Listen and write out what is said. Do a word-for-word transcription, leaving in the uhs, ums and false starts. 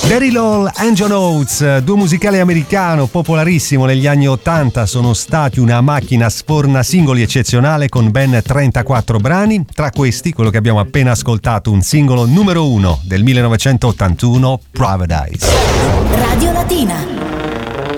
Daryl Hall, Angel Oates, duo musicale americano popolarissimo negli anni ottanta, sono stati una macchina sforna singoli eccezionale con ben trentaquattro brani, tra questi quello che abbiamo appena ascoltato, un singolo numero uno del millenovecentottantuno, Paradise. Radio Latina.